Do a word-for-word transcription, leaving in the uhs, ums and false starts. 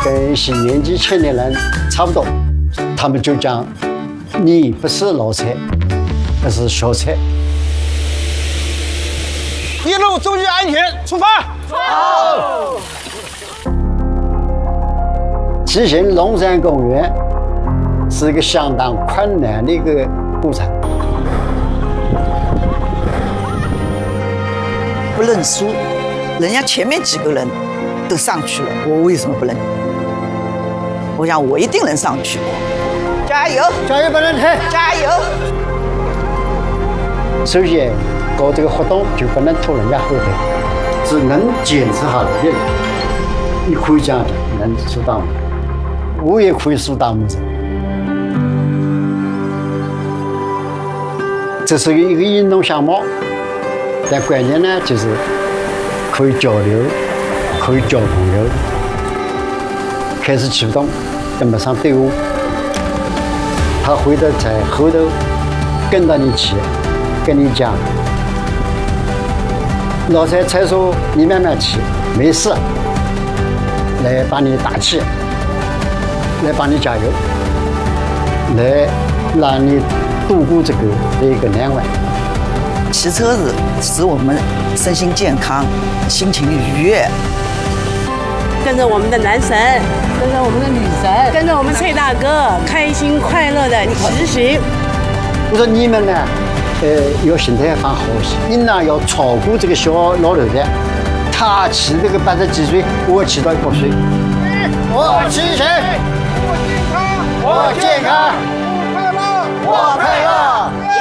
跟一些年纪轻的人差不多，他们就讲你不是老菜，而是小菜。 一路注意安全，出发！好。 骑行龙山公园是一个相当困难的一个过程。 不认输，人家前面几个人都上去了，我为什么不能？我想我一定能上去。加油！ 加油，不能退！ 加油！ 首先，搞这个活动就不能拖人家后腿，是能坚持下来的人，你可以这样能竖大拇指，我也可以竖大拇指。这是一个运动项目，但关键呢就是可以交流，可以交朋友。开始启动，跟不上队伍，他会的在后头跟到你起，跟你讲，老在厕所你慢慢起，没事，来帮你打气，来帮你加油，来让你度过这个这个难关。 骑车子使我们身心健康，心情愉悦。 跟着我们的男神，跟着我们的女神，跟着我们蔡大哥，开心快乐的骑行。 我说你们呢，呃，要心态放好些，你呢要超过这个小老头的，他骑这个八十几岁，我骑到一百岁。我骑行，我健康，我健康，我快乐，我快乐。